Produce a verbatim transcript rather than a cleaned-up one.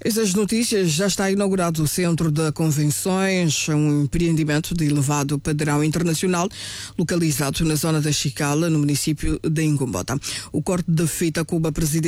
Essas notícias, já está inaugurado o Centro de Convenções, um empreendimento de elevado padrão internacional, localizado na zona da Chicala, no município de Ingombota. O corte de fita Cuba presidente